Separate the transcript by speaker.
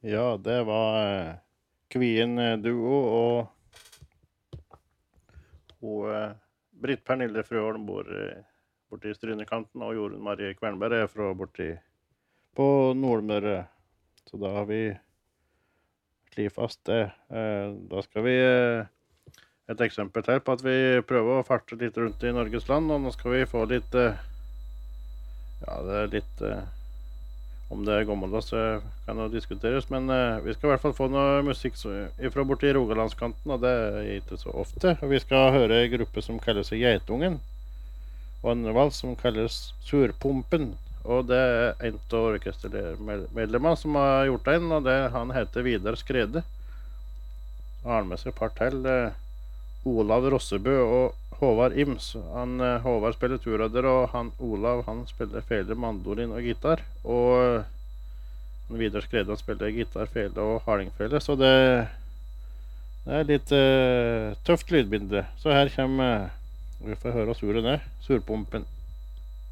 Speaker 1: Ja, det var Kvien duo og Britt Pernille Frøholm bor borte i Strynekanten, og Jorunn Marie Kvernberg er fra borte på Nordmøre. Så da har vi slått fast det. Da skal vi et eksempel til på at vi prøver å farte litt rundt i Norges land, og nå skal vi få litt, ja, det er litt, om det er gammeldags kan det diskuteres, men vi skal i hvert fall få noe musikk fra borte i Rogalandskanten, og det er ikke så ofte. Og vi skal høre en gruppe som kaller seg Geitungen, og en vals som kalles Surpumpen. Og det er en av orkestermedlemmene som har gjort den, og han heter Vidar Skrede. Så har han med seg et par til, Olav Rossebø og Håvard Ims. Håvard spiller turradder, og Olav han spiller fele, mandolin og gitar. Og Vidar Skrede spiller gitar, fele og hardingfele, så det er litt tøft lydbilde. Så her kommer vi får høre surene, Surpumpen.